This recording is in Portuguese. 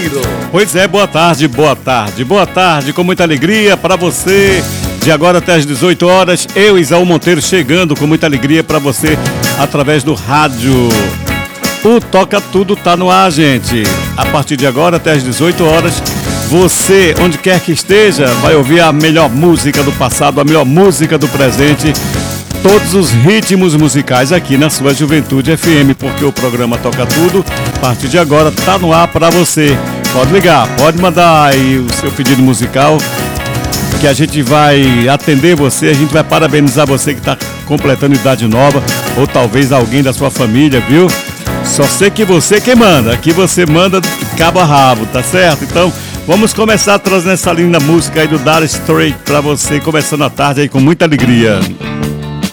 Monteiro. Pois é, boa tarde, com muita alegria para você. De agora até às 18 horas, eu, Isaú Monteiro, chegando com muita alegria para você através do rádio. O Toca Tudo tá no ar, gente. A partir de agora até às 18 horas, você, onde quer que esteja, vai ouvir a melhor música do passado, a melhor música do presente, todos os ritmos musicais aqui na sua Juventude FM, porque o programa Toca Tudo, a partir de agora, tá no ar para você. Pode ligar, pode mandar aí o seu pedido musical, que a gente vai atender você, a gente vai parabenizar você que está completando idade nova, ou talvez alguém da sua família, viu? Só sei que você quem manda, aqui você manda cabo a rabo, tá certo? Então, vamos começar trazendo essa linda música aí do Dire Straits pra você, começando a tarde aí com muita alegria.